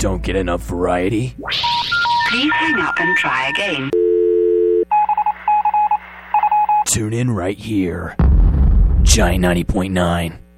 don't get enough variety? Please hang up and try again. Tune in right here. Giant 90.9.